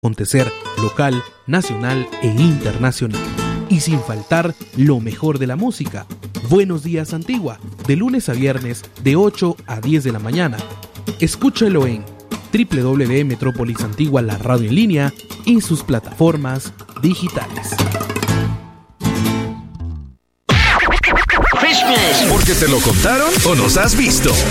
acontecer local, nacional e internacional. Y sin faltar lo mejor de la música. Buenos Días Antigua, de lunes a viernes de 8 a 10 de la mañana. Escúchelo en www.Metrópolis Antigua, la radio en línea y sus plataformas digitales. ¿Porque te lo contaron o nos has visto?